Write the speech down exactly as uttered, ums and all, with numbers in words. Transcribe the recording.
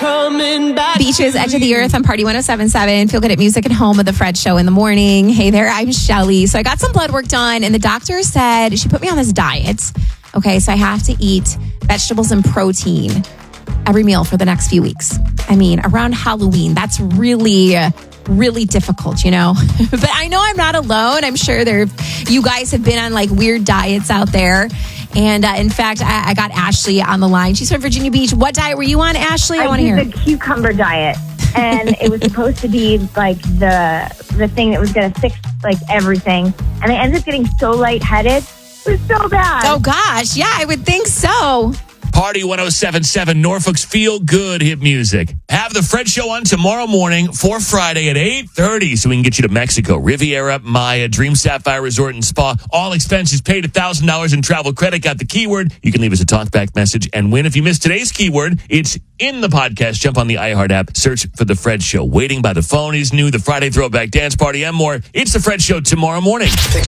coming back. Beaches, Edge of the Earth on Party one oh seven point seven. Feel good at music at home with the Fred Show in the morning. Hey there, I'm Shelly. So I got some blood work done, and the doctor said she put me on this diet. Okay, so I have to eat vegetables and protein every meal for the next few weeks. I mean, around Halloween, that's really, really difficult, you know? But I know I'm not alone. I'm sure there, you guys have been on like weird diets out there. And uh, in fact, I, I got Ashley on the line. She's from Virginia Beach. What diet were you on, Ashley? I, I want to hear. did the cucumber diet. And it was supposed to be like the the thing that was going to fix like everything. And I ended up getting so lightheaded. It was so bad. Oh, gosh. Yeah, I would think so. Party one oh seven point seven, Norfolk's Feel Good hit music. Have the Fred Show on tomorrow morning for Friday at eight thirty so we can get you to Mexico. Riviera, Maya, Dream Sapphire Resort and Spa. All expenses paid. one thousand dollars in travel credit. Got the keyword. You can leave us a talkback message and win. If you missed today's keyword, it's in the podcast. Jump on the iHeart app. Search for The Fred Show. Waiting by the Phone is new. The Friday Throwback Dance Party and more. It's The Fred Show tomorrow morning.